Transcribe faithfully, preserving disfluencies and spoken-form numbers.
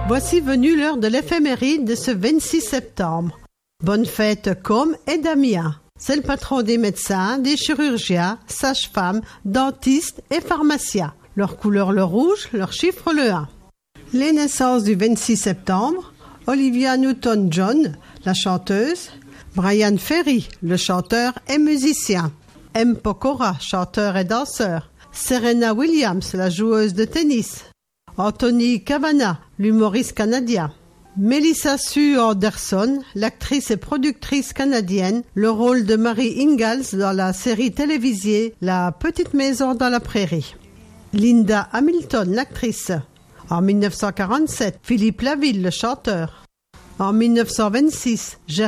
Voici venue l'heure de l'éphéméride de ce vingt-six septembre. Bonne fête Com et Damien. C'est le patron des médecins, des chirurgiens, sages-femmes, dentistes et pharmaciens. Leur couleur le rouge, leur chiffre le un. Les naissances du vingt-six septembre: Olivia Newton-John, la chanteuse; Brian Ferry, le chanteur et musicien; M. Pokora, chanteur et danseur; Serena Williams, la joueuse de tennis; Anthony Kavanagh, l'humoriste canadien; Melissa Sue Anderson, l'actrice et productrice canadienne, le rôle de Mary Ingalls dans la série télévisée La Petite Maison dans la Prairie; Linda Hamilton, l'actrice. En mille neuf cent quarante-sept, Philippe Laville, le chanteur. En mille neuf cent vingt-six,